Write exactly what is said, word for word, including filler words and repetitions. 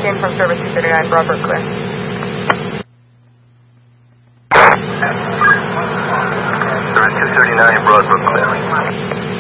in from service two thirty-nine, Broadbrook clear. Service two thirty-nine, Broadbrook clear.